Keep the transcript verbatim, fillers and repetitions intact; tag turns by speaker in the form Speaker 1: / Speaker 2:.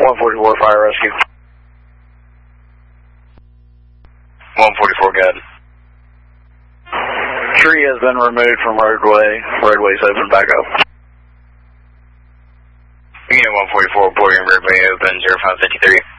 Speaker 1: one forty-four, fire rescue.
Speaker 2: one forty-four, good.
Speaker 1: Tree has been removed from roadway. Roadway's open back up.
Speaker 2: Unit one forty-four, boarding roadway open, zero five fifty-three.